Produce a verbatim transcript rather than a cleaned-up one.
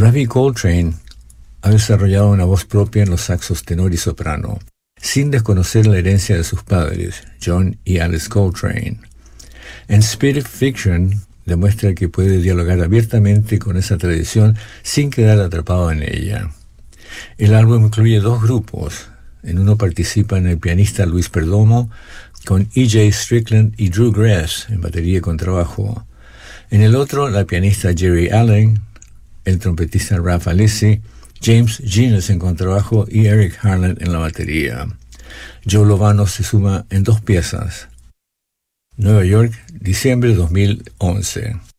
Ravi Coltrane ha desarrollado una voz propia en los saxos tenor y soprano, sin desconocer la herencia de sus padres, John y Alice Coltrane. En Spirit Fiction demuestra que puede dialogar abiertamente con esa tradición sin quedar atrapado en ella. El álbum incluye dos grupos. En uno participan el pianista Luis Perdomo con E J Strickland y Drew Grass en batería y contrabajo. En el otro, la pianista Jerry Allen, el trompetista Ralph Alessi, James Gines en contrabajo y Eric Harland en la batería. Joe Lovano se suma en dos piezas. Nueva York, diciembre de dos mil once.